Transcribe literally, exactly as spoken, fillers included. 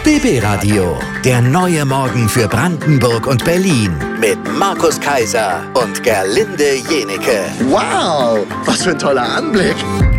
B B Radio, der neue Morgen für Brandenburg und Berlin mit Markus Kaiser und Gerlinde Jenike. Wow, was für ein toller Anblick.